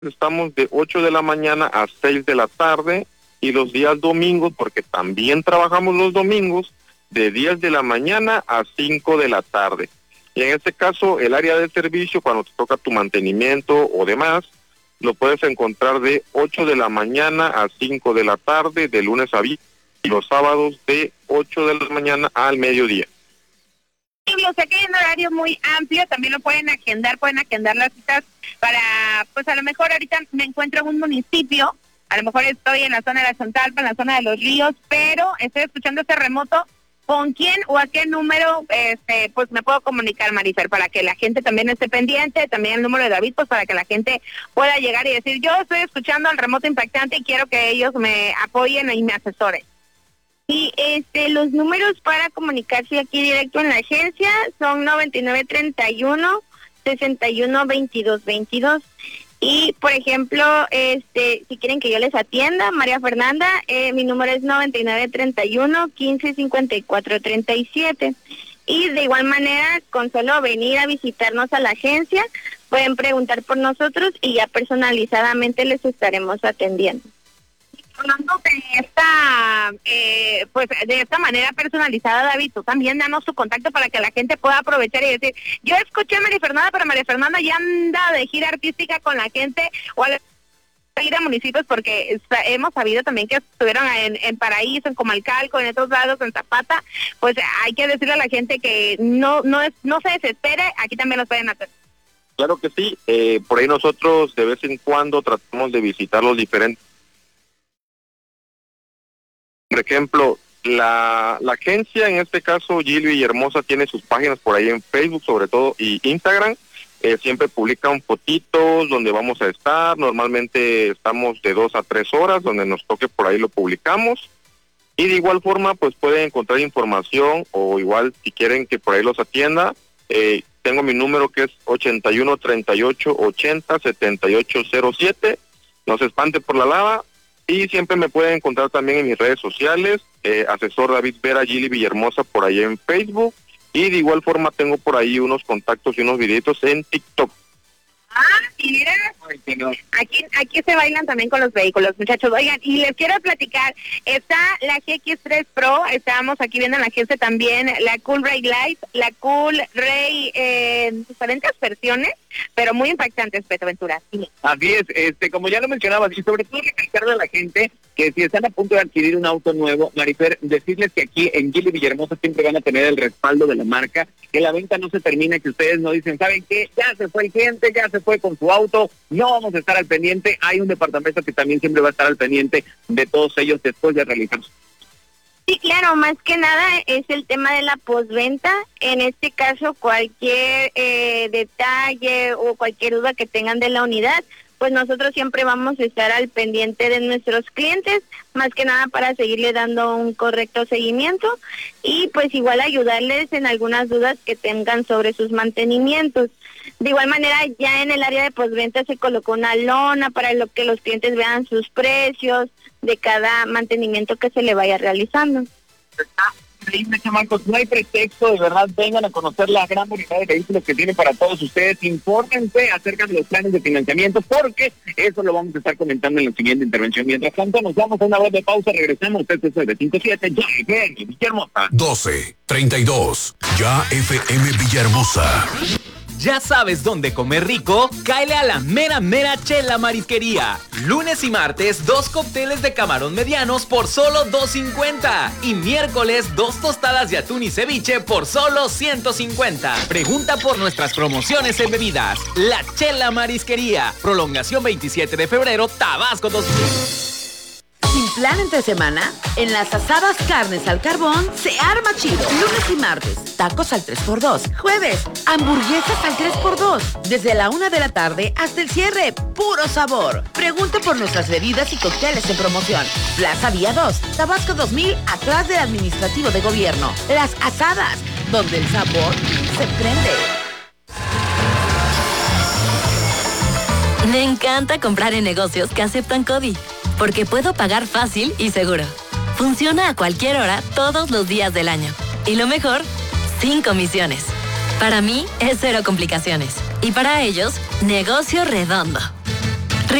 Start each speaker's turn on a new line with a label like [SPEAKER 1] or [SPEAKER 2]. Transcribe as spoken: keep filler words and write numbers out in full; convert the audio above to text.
[SPEAKER 1] estamos de ocho de la mañana a seis de la tarde, y los días domingos, porque también trabajamos los domingos, de diez de la mañana a cinco de la tarde. Y en este caso, el área de servicio, cuando te toca tu mantenimiento o demás, lo puedes encontrar de ocho de la mañana a cinco de la tarde, de lunes a viernes, y los sábados de ocho de la mañana al mediodía.
[SPEAKER 2] Sí, o sea que hay un horario muy amplio, también lo pueden agendar, pueden agendar las citas para, pues a lo mejor ahorita me encuentro en un municipio, a lo mejor estoy en la zona de la Chontalpa, en la zona de Los Ríos, pero estoy escuchando este remoto. ¿Con quién o a qué número este, pues me puedo comunicar, Marifer, para que la gente también esté pendiente? También el número de David, pues para que la gente pueda llegar y decir, yo estoy escuchando al remoto impactante y quiero que ellos me apoyen y me asesoren.
[SPEAKER 3] Sí, este, los números para comunicarse aquí directo en la agencia son noventa y nueve treinta y uno, sesenta y uno, veintidós veintidós. Y, por ejemplo, este, si quieren que yo les atienda, María Fernanda, eh, mi número es noventa y nueve treinta y uno, quince cincuenta y cuatro treinta y siete. Y de igual manera, con solo venir a visitarnos a la agencia, pueden preguntar por nosotros y ya personalizadamente les estaremos atendiendo.
[SPEAKER 2] Hablando de esta, eh, pues de esta manera personalizada, David, tú también danos tu contacto para que la gente pueda aprovechar y decir, yo escuché a María Fernanda, pero María Fernanda ya anda de gira artística con la gente, o a ir a municipios, porque hemos sabido también que estuvieron en, en Paraíso, en Comalcalco, en otros lados, en Zapata. Pues hay que decirle a la gente que no no es, no se desespere, aquí también los pueden hacer.
[SPEAKER 1] Claro que sí, eh, por ahí nosotros de vez en cuando tratamos de visitar los diferentes. Por ejemplo, la, la agencia, en este caso, Gil Villahermosa, tiene sus páginas por ahí en Facebook, sobre todo, y Instagram. Eh, siempre publican fotitos donde vamos a estar. Normalmente estamos de dos a tres horas, donde nos toque por ahí lo publicamos. Y de igual forma, pues pueden encontrar información, o igual, si quieren que por ahí los atienda, eh, tengo mi número que es ochenta y uno, treinta y ocho, ochenta, setenta y ocho cero siete. No se espante por la lava. Y siempre me pueden encontrar también en mis redes sociales, eh, asesor David Vera Gili Villahermosa por ahí en Facebook, y de igual forma tengo por ahí unos contactos y unos videitos en TikTok.
[SPEAKER 2] Ah, mira, aquí, aquí se bailan también con los vehículos, muchachos. Oigan, y les quiero platicar, está la G X tres Pro, estábamos aquí viendo en la agencia también, la Cool Ray Light, la Cool Ray, eh, diferentes versiones, pero muy impactantes, Beto Ventura. Sí.
[SPEAKER 4] Así es, este, como ya lo mencionabas, y sobre todo recalcarle a la gente que si están a punto de adquirir un auto nuevo, Marifer, decirles que aquí en Gili Villahermosa siempre van a tener el respaldo de la marca, que la venta no se termina, que ustedes no dicen, ¿saben qué? Ya se fue el cliente, ya se fue con su auto, no vamos a estar al pendiente. Hay un departamento que también siempre va a estar al pendiente de todos ellos después de realizar.
[SPEAKER 3] Sí, claro, más que nada es el tema de la postventa. En este caso, cualquier eh, detalle o cualquier duda que tengan de la unidad, pues nosotros siempre vamos a estar al pendiente de nuestros clientes, más que nada para seguirle dando un correcto seguimiento y pues igual ayudarles en algunas dudas que tengan sobre sus mantenimientos. De igual manera, ya en el área de postventa se colocó una lona para lo que los clientes vean sus precios de cada mantenimiento que se le vaya realizando.
[SPEAKER 4] Increíble, chamacos, no hay pretexto, de verdad, vengan a conocer la gran variedad de vehículos que tiene para todos ustedes, infórmense acerca de los planes de financiamiento, porque eso lo vamos a estar comentando en la siguiente intervención. Mientras tanto, nos vamos a una breve pausa, regresamos, este es el de cinco siete, ya F M Villahermosa.
[SPEAKER 5] doce treinta y dos, ya F M Villahermosa.
[SPEAKER 6] ¿Ya sabes dónde comer rico? Cáele a la mera mera Chela Marisquería. Lunes y martes, dos cócteles de camarón medianos por solo dos cincuenta. Y miércoles, dos tostadas de atún y ceviche por solo ciento cincuenta. Pregunta por nuestras promociones en bebidas. La Chela Marisquería. Prolongación veintisiete de febrero, Tabasco dos mil.
[SPEAKER 7] Sin plan entre semana, en las asadas carnes al carbón se arma chido. Lunes y martes, tacos al tres por dos. Jueves, hamburguesas al tres por dos. Desde la una de la tarde hasta el cierre, puro sabor. Pregunta por nuestras bebidas y cócteles en promoción. Plaza Vía dos, Tabasco dos mil, atrás del administrativo de gobierno. Las asadas, donde el sabor se prende.
[SPEAKER 8] Me encanta comprar en negocios que aceptan CODI, porque puedo pagar fácil y seguro. Funciona a cualquier hora, todos los días del año. Y lo mejor, sin comisiones. Para mí, es cero complicaciones. Y para ellos, negocio redondo.